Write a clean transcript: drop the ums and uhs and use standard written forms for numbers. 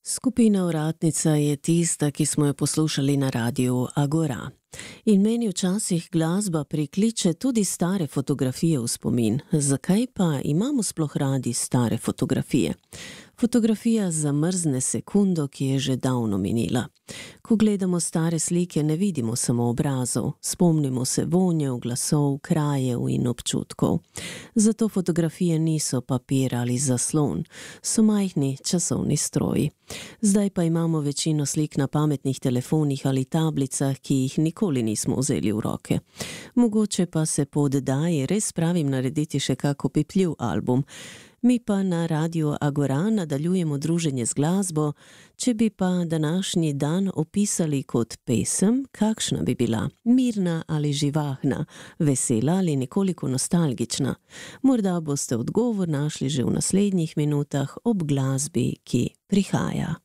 Skupina Vratnica je tista, ki smo jo poslušali na radiu Agora. In meni včasih glasba prikliče tudi stare fotografije v spomin. Zakaj pa imamo sploh radi stare fotografije? Fotografija zamrzne sekundo, ki je že davno minila. Ko gledamo stare slike, ne vidimo samo obrazov, spomnimo se vonjev, glasov, krajev in občutkov. Zato fotografije niso papir ali zaslon, so majhni časovni stroji. Zdaj pa imamo večino slik na pametnih telefonih ali tablicah, ki jih nikoli nismo vzeli v roke. Mogoče pa se po oddaji res spravim narediti še kak opipljiv album. Mi pa na radiu Agora nadaljujemo druženje z glasbo. Če bi pa današnji dan opisali kot pesem, kakšna bi bila? Mirna ali živahna, vesela ali nekoliko nostalgična? Morda boste odgovor našli že v naslednjih minutah ob glasbi, ki prihaja.